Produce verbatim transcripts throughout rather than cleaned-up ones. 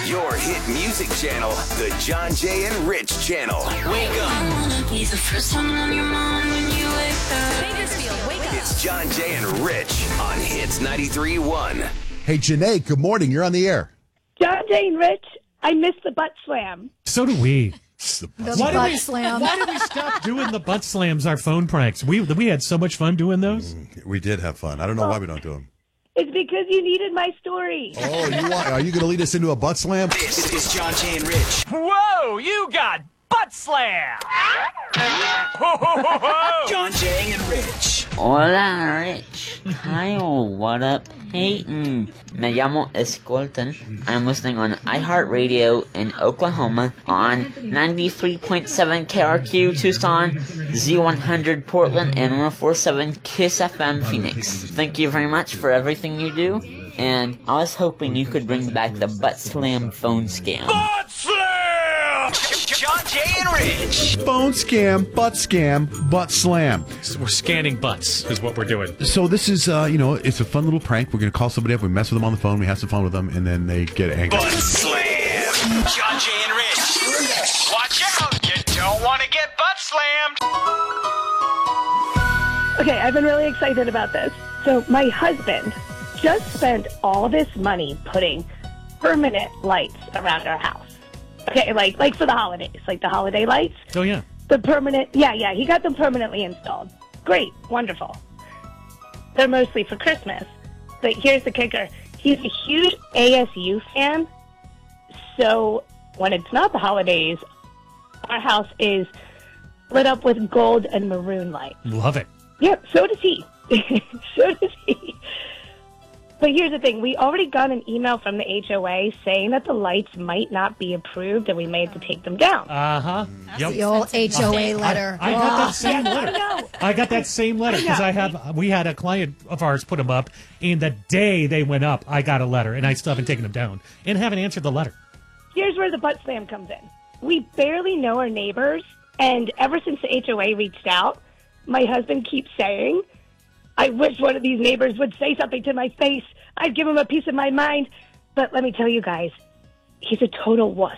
Your hit music channel, the John Jay and Rich channel. Wake up. I wanna be the first one on your mind when you wake up. Bakersfield, wake up. It's John Jay and Rich on Hits ninety-three point one. Hey, Janae, good morning. You're on the air. John Jay and Rich, I missed the butt slam. So do we. The The Why butt did we, slam. Why did we stop doing the butt slams, our phone pranks? We we had so much fun doing those. We did have fun. I don't know why we don't do them. It's because you needed my story. Oh, you want, are you going to lead us into a butt slam? This is John Jay and Rich. Whoa, you got butt slam! John Jay and Rich. Hola, Rich. Hi, what up, Peyton? Me llamo Escolten. I'm listening on iHeartRadio in Oklahoma on ninety-three point seven K R Q Tucson, Z one hundred Portland, and one oh four point seven Kiss F M Phoenix. Thank you very much for everything you do, and I was hoping you could bring back the butt slam phone scam. Butt slam! John Jay and Rich. Phone scam, butt scam, butt slam. So we're scanning butts is what we're doing. So this is, uh, you know, it's a fun little prank. We're going to call somebody up. We mess with them on the phone. We have some fun with them, and then they get angry. Butt slam. John Jay and Rich. Watch out, you don't want to get butt slammed! Okay, I've been really excited about this. So my husband just spent all this money putting permanent lights around our house. Okay, like like for the holidays, like the holiday lights. Oh, yeah. The permanent, yeah, yeah, he got them permanently installed. Great, wonderful. They're mostly for Christmas. But here's the kicker. He's a huge A S U fan. So when it's not the holidays, our house is lit up with gold and maroon lights. Love it. Yep, so does he. So does he. But here's the thing. We already got an email from the H O A saying that the lights might not be approved and we may have to take them down. Uh-huh. Yep. The old H O A letter. I got that same Yeah, I letter. know. I got that same letter because I have. We had a client of ours put them up, and the day they went up, I got a letter, and I still haven't taken them down and haven't answered the letter. Here's where the butt slam comes in. We barely know our neighbors, and ever since the H O A reached out, my husband keeps saying, I wish one of these neighbors would say something to my face. I'd give him a piece of my mind. But let me tell you guys, he's a total wuss.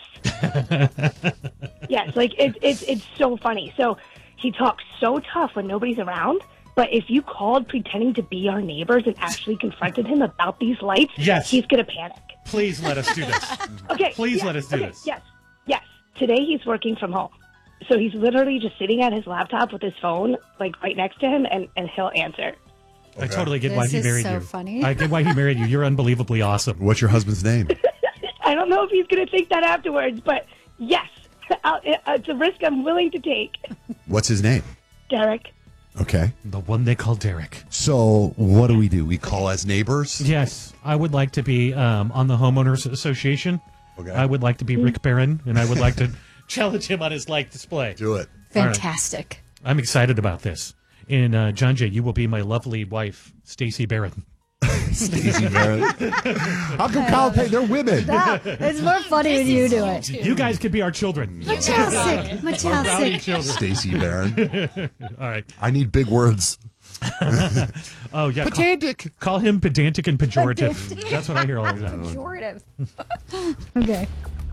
Yes, like it, it, it's so funny. So he talks so tough when nobody's around. But if you called pretending to be our neighbors and actually confronted him about these lights, Yes. he's going to panic. Please let us do this. Okay. Please yes, let us do okay, this. Yes, yes. Today he's working from home. So he's literally just sitting at his laptop with his phone, like right next to him, and, and he'll answer. I totally get why This he is married so you. funny. I get why he married you. You're unbelievably awesome. What's your husband's name? I don't know if he's going to think that afterwards, but yes, I'll, it's a risk I'm willing to take. What's his name? Derek. Okay. The one they call Derek. So what do we do? We call as neighbors? Yes, I would like to be um, on the homeowners association. Okay. I would like to be Rick Barron, and I would like to challenge him on his like display. Do it. Fantastic. I'm excited about this. And uh, John Jay, you will be my lovely wife, Stacey Barron. Stacey Barrett. How come Kyle Payne? They're women. Ah, it's more funny when you do it. You guys could be our children. Majestic. Rowdy Majestic. children. Stacey Barron. All right. I need big words. Oh, yeah. Call, Pedantic. call him pedantic and pejorative. That's what I hear all the time. Pejorative. Okay.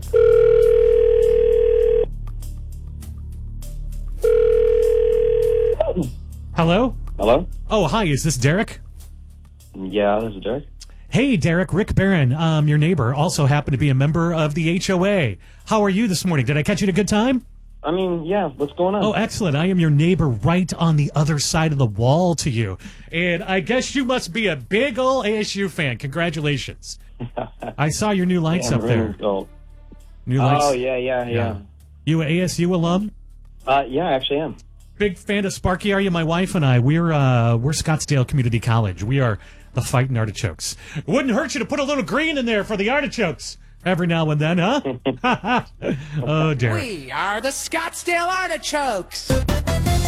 Hello? Hello? Oh, hi. Is this Derek? Yeah, this is Derek. Hey, Derek. Rick Barron, um, your neighbor, also happened to be a member of the H O A. How are you this morning? Did I catch you at a good time? I mean, yeah, what's going on? Oh, excellent. I am your neighbor right on the other side of the wall to you. And I guess you must be a big old A S U fan. Congratulations. I saw your new lights Yeah, up there. Oh, New lights. oh yeah, yeah, yeah. You a ASU alum? Uh, yeah, I actually am. Big fan of Sparky, are you? My wife and I, we're uh, we're Scottsdale Community College. We are the Fighting Artichokes. It wouldn't hurt you to put a little green in there for the artichokes every now and then, huh? Oh, Derek. We are the Scottsdale Artichokes!